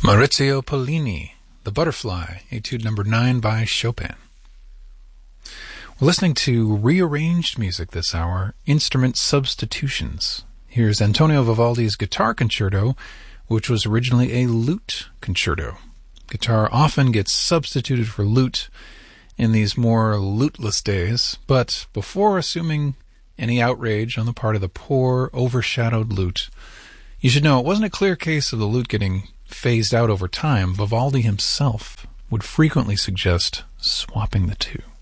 Maurizio Pollini, The Butterfly, Etude number 9 by Chopin. We're listening to rearranged music this hour, instrument substitutions. Here's Antonio Vivaldi's Guitar Concerto, which was originally a lute concerto. Guitar often gets substituted for lute in these more luteless days, but before assuming any outrage on the part of the poor, overshadowed lute, you should know it wasn't a clear case of the lute getting phased out over time. Vivaldi himself would frequently suggest swapping the two.